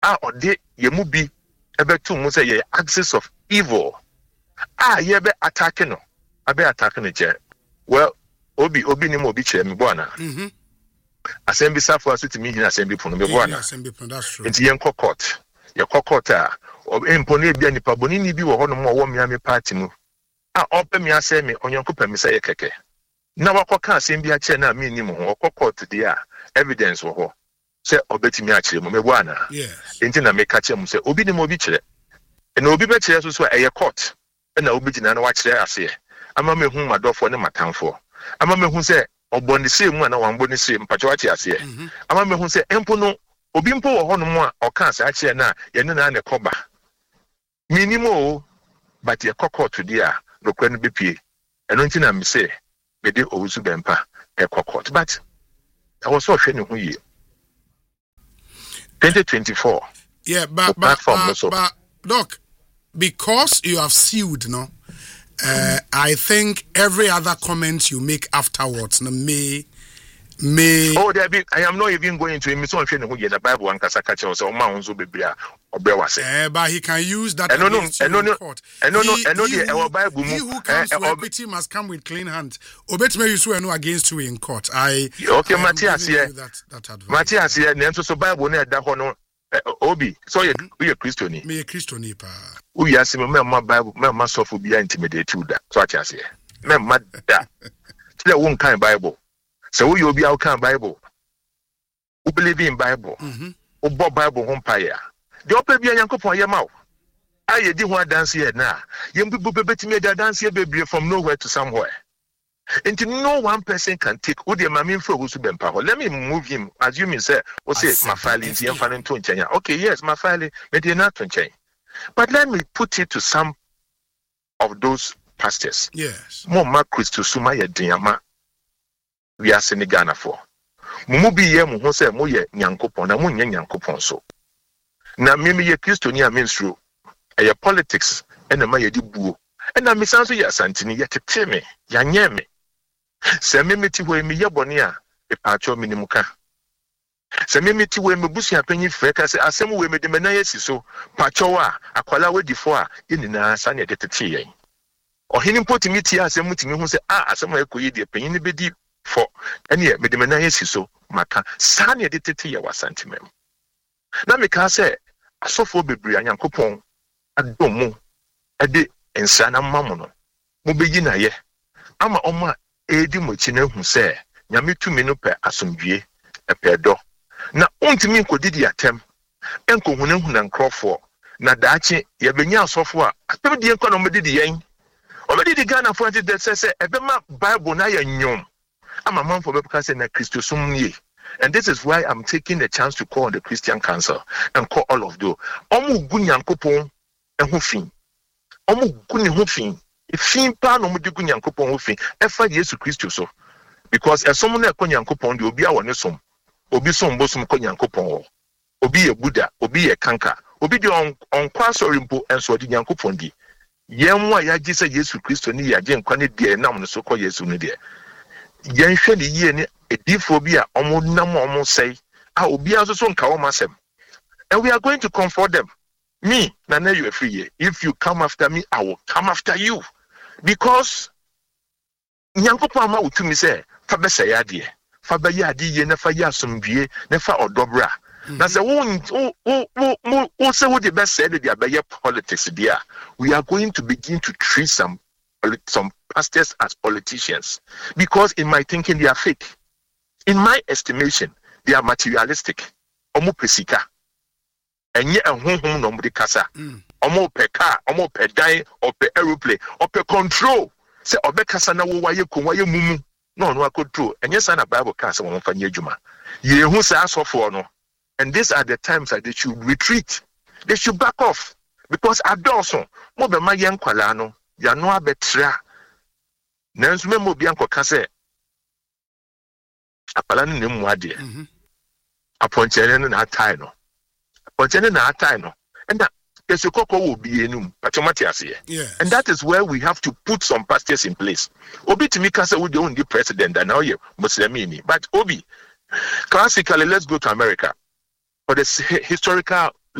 ode yemu bi ebetu mu say ye axis of evil ye be attacking no abe attacking no che well obi ni mo obi kire me bo ana assembly safo aso timi hina assembly pono me bo ana assembly pono that's true nti yen court a empo na bia nipa boni ni bi wo ho no mo wo miame party mu ope mi ase me onyanko pemi say keke na wakoka assembly a che na me ni mo ho court dia evidence wo ho say obetimi a kire mo me bo ana nti na me ka che mo say obi ni mo obi kire na obi be kire so eye court na obi gina na wa kire ase ama me hu madofo ne matamfo ama me hu say oboni se mu na wan boni se mpacho wa kire ase ama me hu say empo no obi mpo wo ho no mo a oka ase a kire na ye ne na ne koba minimo but ye court dia no kwenu bepie eno nti na me say me de owusu bempa e court but I was so hwe ne hu ye 2024 but doc, because you have sued no I think every other comment you make afterwards no may I am not even going to me so hwe ne hu ye the Bible an kasa ka che o say o ma hunzo bebria obewase but he can use that against you in court. Bible he who comes to equity must come with clean hands. Obetime you swear no against you in court. Okay, Matthias here. Matthias here, nenso so Bible na da ho no obi so you Christian me Christian pa. We ask me ma Bible ma suffer be intimidate you da. So Matthias here. Me ma da. Tell one kind Bible. So we obi out kind Bible. Who believe in Bible. Obo Bible ho empire. The open be Yankopon Yamau. I did one dance here now. Young people betting me that dance here baby from nowhere to somewhere. Until no one person can take who the mammy for who's been power. Let me move him, assuming, sir, or say, my file is young fan to change. Okay, yes, my file may not change. But let me put it to some of those pastors. Yes. More Marcus to Sumaya Diama. We are Senegana for. Mumubi yem who say, Moye Yankopon, and Munyan Yankopon so. Na mimi ye Christo ni aminstru eye politics ena ma ye di buo ena me sanso ya santini ye tete me ya nyeme se mimi ti ho emi ye bone a e paacho minimuka se mimi ti ho emi busu apanyi freka se asem we me de mena ye siso paacho a akwala we di fo a ye nina sa ne de tete ye ohini mpoti miti asem mutimi hu se asem e koyi de panyi ne bedi fo ene ye me de mena ye siso maka sa ne de tete ye wasantimem na me ka say asofo bebri Yankopon adomu ade ensa na mamu no mo beyi na ye ama oma edi mochi na hu say nyame tumi no pe asomdwie epedo na ontimi nkodidi atem enko hunahuna nkrofo na daachi ye benya asofo a atem die enko na mo didi yen o me didi Ghana for ante de say ebema Bible na ya nyom ama manfo be ka say na Christo sum nie. And this is why I'm taking the chance to call on the Christian Council and call all of you. Omu gunyankopon ehufin. Omu guni hufin. Ifin pa no mudi gunyankopon hufin. Efa Yesu Christo so. Because as someone na konyankopon di obi awone som. Obi som bosum konyankopon. Obi ye Buddha, obi ye kanka. Obi di on kwa sorimpo enso di nyankopon di. Yenwa ya gise Yesu Christo ni ya je nkwa ne die nam no so ko Yesu ne die. Yen hwe ne yie ne ediphobia omo say obi aso so nka womasem and we are going to comfort them. Me na you are free. If you come after me, I will come after you, because nyankopon ma utumi say fa be say ade fa be ya ade ye na fa ya somdue na fa odobra na say wo say wo the best say the abaye politics there. We are going to begin to treat some pastors as politicians, because in my thinking they are fake. In my estimation, they are materialistic. Omo pesika. Enye ehunhun no mudi kasa. Omo pe car, omo pe dan, ope aeroplane, ope control. Say obe kasa na wo waye ko waye mumu. No control. Enye sa na Bible kasa won fa nyadwuma. Ye hu sa asofo no. And these are the times that they should retreat. They should back off, because adulso mo be ma yen kwala no, ya no abetra. Nanso me mo bia nkoka say apala ne mu ade aponchene na atai no and there's a koko will be enum patomatiase. And that is where we have to put some pastors in place. Obi timika say we the only president and now you Muslimini, but Obi classically, let's go to America for the historical